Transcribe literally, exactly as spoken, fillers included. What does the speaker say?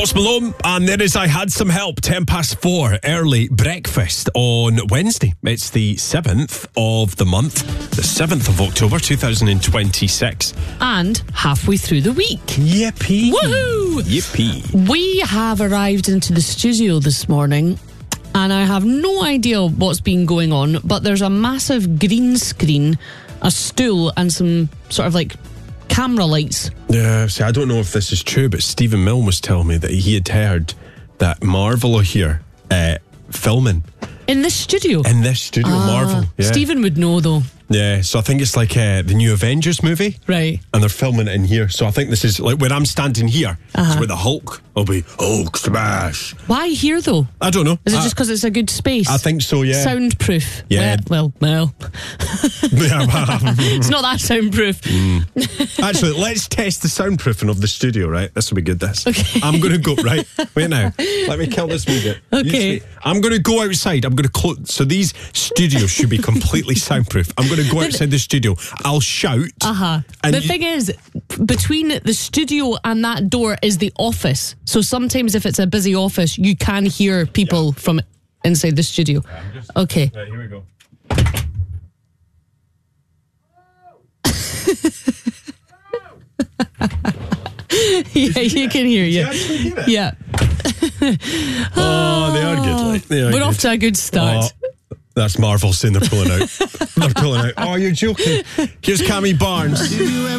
Post Malone, and there is I Had Some Help, ten past four, early breakfast on Wednesday. It's the seventh of the month, the seventh of October, two thousand twenty-six. And halfway through the week. Yippee. Woohoo! Yippee. We have arrived into the studio this morning, and I have no idea what's been going on, but there's a massive green screen, a stool, and some sort of like camera lights. Yeah, see, I don't know if this is true, but Stephen Milne was telling me that he had heard that Marvel are here uh, filming. In this studio? In this studio, Ah, Marvel. Yeah. Stephen would know, though. Yeah, so I think it's like uh, the new Avengers movie. Right. And they're filming it in here. So I think this is like when I'm standing here, Uh-huh. it's where the Hulk will be Hulk smash. Why here, though? I don't know. Is it I, just because it's a good space? I think so, yeah. Soundproof? Yeah. Well, well. well. It's not that soundproof. Mm. Actually, let's test the soundproofing of the studio, right? This will be good, this. Okay. I'm going to go, right? Wait now. Let me kill this music. Okay. I'm going to go outside. I'm going to close. So these studios should be completely soundproof. I'm going to go outside the studio. I'll shout. Uh-huh. And The you- thing is, between the studio and that door is the office. So sometimes if it's a busy office, you can hear people from inside the studio. Okay. Right, here we go. Yeah, you can hear you. you actually hear it? Yeah. Oh, they are good. Like, they are We're good. off to a good start. Oh, that's Marvel saying they're pulling out. They're pulling out. Oh, you're joking. Here's Cammy Barnes.